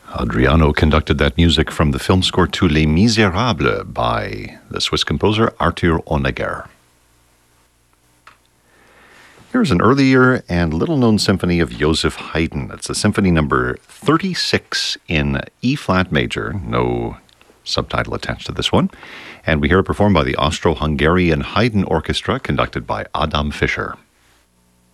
Adriano conducted that music from the film score to Les Miserables by the Swiss composer Arthur Honegger. Here's an earlier and little-known symphony of Joseph Haydn. It's the symphony number 36 in E-flat major. No subtitle attached to this one. And we hear it performed by the Austro-Hungarian Haydn Orchestra, conducted by Adam Fischer.